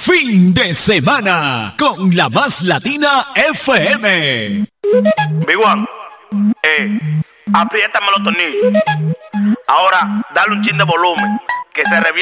Fin de semana con la más latina FM. Big One, apriétame los tornillos. Ahora, dale un chin de volumen, que se reviente.